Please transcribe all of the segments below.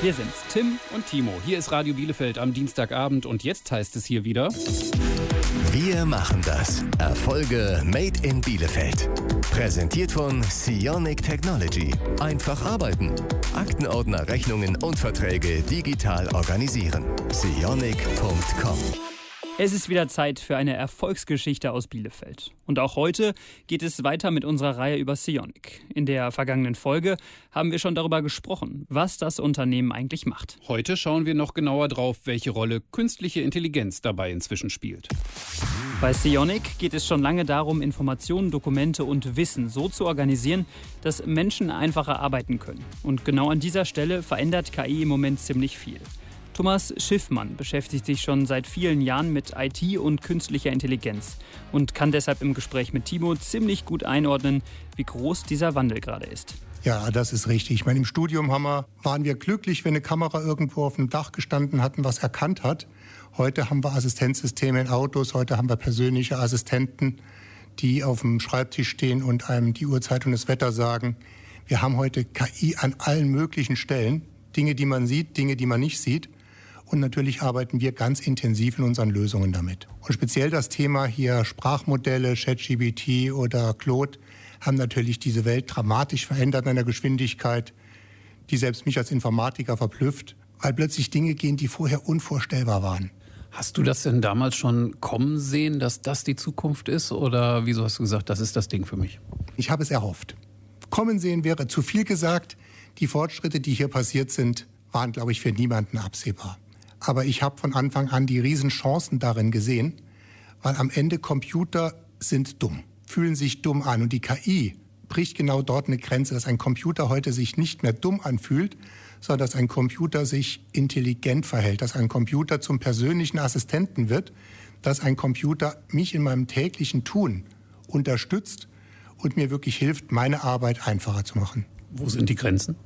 Wir sind's, Tim und Timo. Hier ist Radio Bielefeld am Dienstagabend und jetzt heißt es hier wieder: Wir machen das. Erfolge made in Bielefeld. Präsentiert von Sionic Technology. Einfach arbeiten. Aktenordner, Rechnungen und Verträge digital organisieren. Sionic.com. Es ist wieder Zeit für eine Erfolgsgeschichte aus Bielefeld. Und auch heute geht es weiter mit unserer Reihe über Sionic. In der vergangenen Folge haben wir schon darüber gesprochen, was das Unternehmen eigentlich macht. Heute schauen wir noch genauer drauf, welche Rolle künstliche Intelligenz dabei inzwischen spielt. Bei Sionic geht es schon lange darum, Informationen, Dokumente und Wissen so zu organisieren, dass Menschen einfacher arbeiten können. Und genau an dieser Stelle verändert KI im Moment ziemlich viel. Thomas Schiffmann beschäftigt sich schon seit vielen Jahren mit IT und künstlicher Intelligenz und kann deshalb im Gespräch mit Timo ziemlich gut einordnen, wie groß dieser Wandel gerade ist. Ja, das ist richtig. Ich meine, im Studium waren wir glücklich, wenn eine Kamera irgendwo auf dem Dach gestanden hat und was erkannt hat. Heute haben wir Assistenzsysteme in Autos, heute haben wir persönliche Assistenten, die auf dem Schreibtisch stehen und einem die Uhrzeit und das Wetter sagen. Wir haben heute KI an allen möglichen Stellen. Dinge, die man sieht, Dinge, die man nicht sieht. Und natürlich arbeiten wir ganz intensiv in unseren Lösungen damit. Und speziell das Thema hier Sprachmodelle, ChatGPT oder Claude, haben natürlich diese Welt dramatisch verändert in einer Geschwindigkeit, die selbst mich als Informatiker verblüfft, weil plötzlich Dinge gehen, die vorher unvorstellbar waren. Hast du das denn damals schon kommen sehen, dass das die Zukunft ist? Oder wieso hast du gesagt, das ist das Ding für mich? Ich habe es erhofft. Kommen sehen wäre zu viel gesagt. Die Fortschritte, die hier passiert sind, waren, glaube ich, für niemanden absehbar. Aber ich habe von Anfang an die Riesenchancen darin gesehen, weil am Ende Computer sind dumm, fühlen sich dumm an. Und die KI bricht genau dort eine Grenze, dass ein Computer heute sich nicht mehr dumm anfühlt, sondern dass ein Computer sich intelligent verhält, dass ein Computer zum persönlichen Assistenten wird, dass ein Computer mich in meinem täglichen Tun unterstützt und mir wirklich hilft, meine Arbeit einfacher zu machen. Wo sind die Grenzen?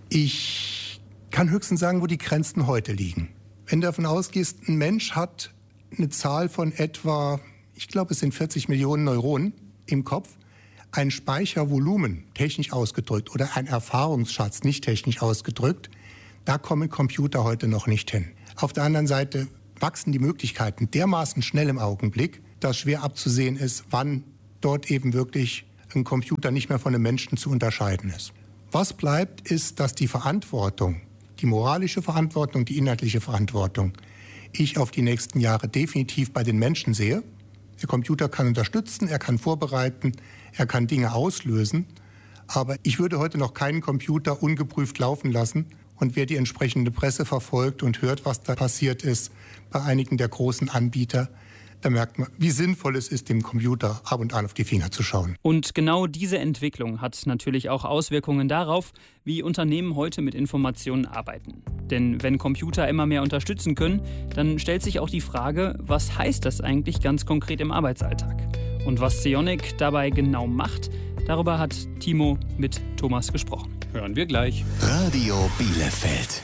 Ich kann höchstens sagen, wo die Grenzen heute liegen. Wenn du davon ausgehst, ein Mensch hat eine Zahl von etwa, ich glaube, es sind 40 Millionen Neuronen im Kopf, ein Speichervolumen, technisch ausgedrückt, oder ein Erfahrungsschatz, nicht technisch ausgedrückt, da kommen Computer heute noch nicht hin. Auf der anderen Seite wachsen die Möglichkeiten dermaßen schnell im Augenblick, dass schwer abzusehen ist, wann dort eben wirklich ein Computer nicht mehr von einem Menschen zu unterscheiden ist. Was bleibt, ist, dass die Verantwortung, die moralische Verantwortung, die inhaltliche Verantwortung, ich auf die nächsten Jahre definitiv bei den Menschen sehe. Der Computer kann unterstützen, er kann vorbereiten, er kann Dinge auslösen. Aber ich würde heute noch keinen Computer ungeprüft laufen lassen. Und wer die entsprechende Presse verfolgt und hört, was da passiert ist bei einigen der großen Anbieter, da merkt man, wie sinnvoll es ist, dem Computer ab und an auf die Finger zu schauen. Und genau diese Entwicklung hat natürlich auch Auswirkungen darauf, wie Unternehmen heute mit Informationen arbeiten. Denn wenn Computer immer mehr unterstützen können, dann stellt sich auch die Frage, was heißt das eigentlich ganz konkret im Arbeitsalltag? Und was Sionic dabei genau macht, darüber hat Timo mit Thomas gesprochen. Hören wir gleich. Radio Bielefeld.